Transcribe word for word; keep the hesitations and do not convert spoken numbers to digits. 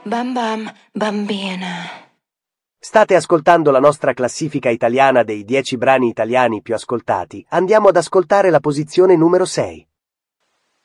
Bam bam, bambina. State ascoltando la nostra classifica italiana dei dieci brani italiani più ascoltati. Andiamo ad ascoltare la posizione numero sei.